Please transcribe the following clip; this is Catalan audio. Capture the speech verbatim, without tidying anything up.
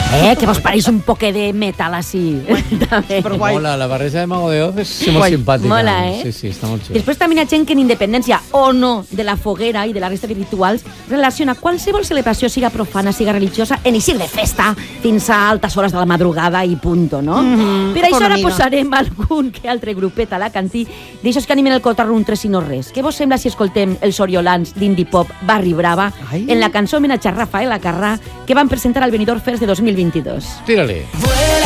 Eh, que vos pareix un poc de metal així. Mola, la barreja de Mago de Oz és molt simpàtica. Mola, eh? Sí, sí, està molt xulo. Després també hi ha gent que en independència o no de la foguera i de la resta de rituals relaciona qualsevol celebració, siga profana, siga religiosa, en eixir de festa fins a altes hores de la madrugada i punto, no? Mm-hmm. Per això ara posarem algun que altre grupet a la cantí d'aixòs que animen el cotarro un tres i no res. Què vos sembla si escoltem els oriolans d'indie pop Barri Brava en la cançó homenatge a Rafael Acarrà que van presentar al Benidorm Fest de dos mil veintidós? Tírale.